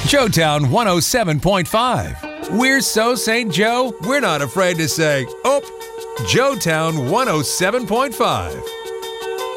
Showtown 107.5. We're so St. Joe, we're not afraid to say, oh, Joetown 107.5.